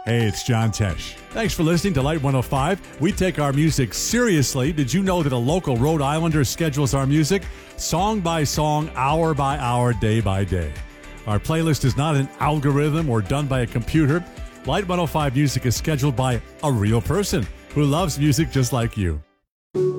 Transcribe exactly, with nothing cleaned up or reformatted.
Hey, it's John Tesh. Thanks for listening to Light one oh five. We take our music seriously. Did you know that a local Rhode Islander schedules our music song by song, hour by hour, day by day? Our playlist is not an algorithm or done by a computer. Light one oh five music is scheduled by a real person who loves music just like you.